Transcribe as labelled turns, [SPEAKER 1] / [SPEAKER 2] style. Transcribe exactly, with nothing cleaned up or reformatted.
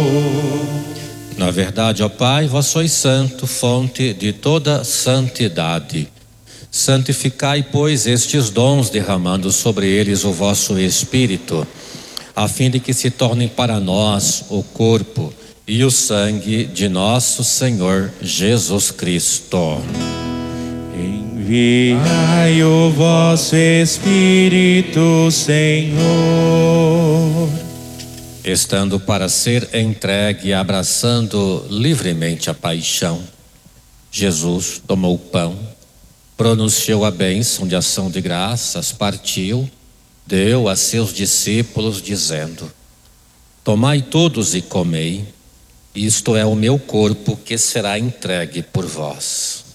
[SPEAKER 1] Na verdade, ó Pai, vós sois santo, fonte de toda santidade. Santificai, pois, estes dons, derramando sobre eles o vosso Espírito, a fim de que se tornem para nós o corpo e o sangue de nosso Senhor Jesus Cristo.
[SPEAKER 2] Enviai o vosso Espírito, Senhor.
[SPEAKER 1] Estando para ser entregue e abraçando livremente a paixão, Jesus tomou o pão, pronunciou a bênção de ação de graças, partiu, deu a seus discípulos, dizendo: tomai todos e comei, isto é o meu corpo que será entregue por vós.